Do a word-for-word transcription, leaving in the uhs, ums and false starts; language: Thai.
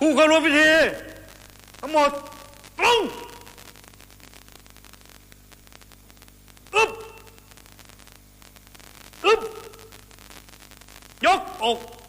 ผู้เข้าร่วมพิธีทั้งหมดตรงอึ๊บอึ๊บยกอก